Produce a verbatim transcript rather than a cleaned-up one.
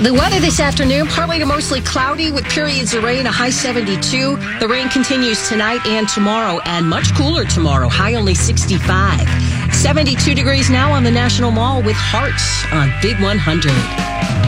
The weather this afternoon, partly to mostly cloudy with periods of rain, a high seventy-two. The rain continues tonight and tomorrow, and much cooler tomorrow, high only sixty-five. seventy-two degrees now on the National Mall with Hearts on Big one hundred.